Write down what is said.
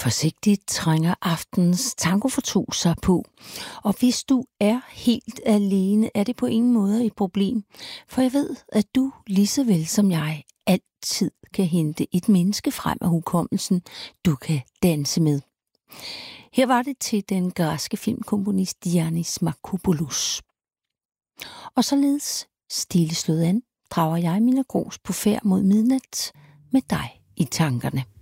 Forsigtigt trænger aftens tango for to sig på. Og hvis du er helt alene, er det på ingen måde et problem. For jeg ved, at du, lige så vel som jeg, altid kan hente et menneske frem af hukommelsen, du kan danse med. Her var det til den græske filmkomponist Giannis Markopoulos. Og således stille slået an, drager jeg Mina Gros på færd mod midnat med dig i tankerne.